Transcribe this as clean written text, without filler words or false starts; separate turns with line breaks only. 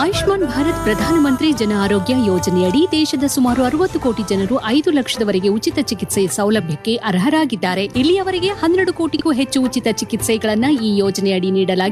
ಆಯುಷ್ಮಾನ್ ಭಾರತ್ ಪ್ರಧಾನಮಂತ್ರಿ ಜನ ಆರೋಗ್ಯ ಯೋಜನೆಯಡಿ ದೇಶದ ಸುಮಾರು 60 ಕೋಟಿ ಜನರು 5 ಲಕ್ಷದವರೆಗೆ ಉಚಿತ ಚಿಕಿತ್ಸೆ ಸೌಲಭ್ಯಕ್ಕೆ ಅರ್ಹರಾಗಿದ್ದಾರೆ. ಇಲ್ಲಿಯವರೆಗೆ 12 ಕೋಟಿಗೂ ಹೆಚ್ಚು ಉಚಿತ ಚಿಕಿತ್ಸೆಗಳನ್ನ ಈ ಯೋಜನೆಯಡಿ ನೀಡಲಾಗಿದೆ.